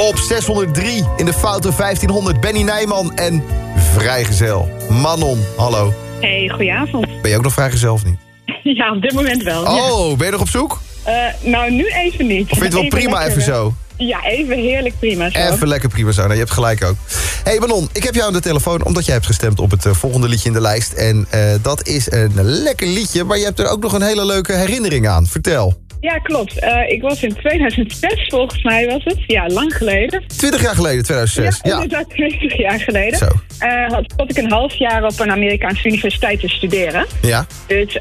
Op 603 in de foute 1500 Benny Nijman en vrijgezel Manon. Hallo. Hey, goedenavond. Ben je ook nog vrijgezel of niet? Ja, op dit moment wel. Oh, ben je nog op zoek? Nou, nu even niet. Of vind je het wel prima even zo? Ja, even heerlijk prima zo. Even lekker prima zo. Nou, je hebt gelijk ook. Hey Manon, ik heb jou aan de telefoon omdat jij hebt gestemd op het volgende liedje in de lijst. En dat is een lekker liedje, maar je hebt er ook nog een hele leuke herinnering aan. Vertel. Ja, klopt. Ik was in 2006, volgens mij was het. Ja, lang geleden. 20 jaar geleden, 2006. Ja, inderdaad 20 jaar geleden. Zo. Zat ik een half jaar op een Amerikaanse universiteit te studeren. Ja. Dus,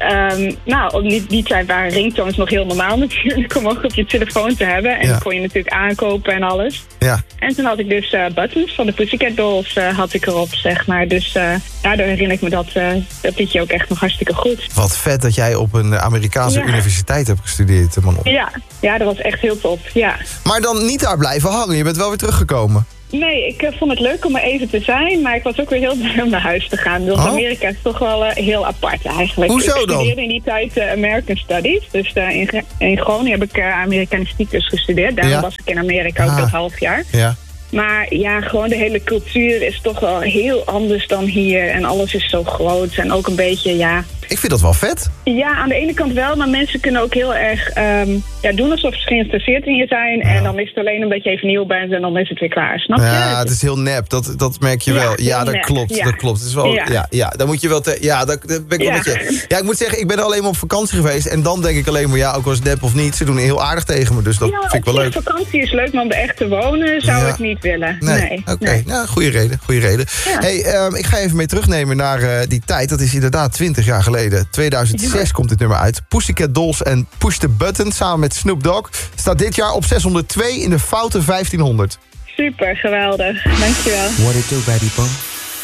op die tijd waren ringtones nog heel normaal natuurlijk, om ook op je telefoon te hebben. En kon je natuurlijk aankopen en alles. Ja. En toen had ik dus Buttons van de Pussycat Dolls had ik erop, zeg maar. Dus daardoor herinner ik me dat liedje ook echt nog hartstikke goed. Wat vet dat jij op een Amerikaanse universiteit hebt gestudeerd, Manon. Ja, dat was echt heel tof, ja. Maar dan niet daar blijven hangen, je bent wel weer teruggekomen. Nee, ik vond het leuk om er even te zijn, maar ik was ook weer heel blij om naar huis te gaan. Dus Amerika is toch wel heel apart eigenlijk. Hoezo dan? Ik studeerde in die tijd American Studies. Dus in Groningen heb ik Amerikanistiek dus gestudeerd. Daarom was ik in Amerika ook dat half jaar. Ja. Maar ja, gewoon de hele cultuur is toch wel heel anders dan hier. En alles is zo groot en ook een beetje, Ik vind dat wel vet. Ja, aan de ene kant wel, maar mensen kunnen ook heel erg doen alsof ze geïnteresseerd in je zijn. Ja. En dan is het alleen omdat je even nieuw bent en dan is het weer klaar, snap je? Ja, het is heel nep, dat merk je wel. Ja, dat klopt, dat klopt. Het is wel, dan moet je wel... dat ben ik wel met je. Ja, ik moet zeggen, ik ben er alleen maar op vakantie geweest. En dan denk ik alleen maar, ook als nep of niet, ze doen heel aardig tegen me. Dus dat vind ik wel leuk. Vakantie is leuk, maar om er echt te wonen zou ik niet willen. Nee. Oké. Nou, goede reden. Ja. Hey, ik ga even mee terugnemen naar die tijd. Dat is inderdaad 20 jaar geleden. 2006 komt dit nummer uit. Pussycat Dolls en Push the Button samen met Snoop Dogg staat dit jaar op 602 in de foute 1500. Super, geweldig. Dankjewel. What it do, baby bum?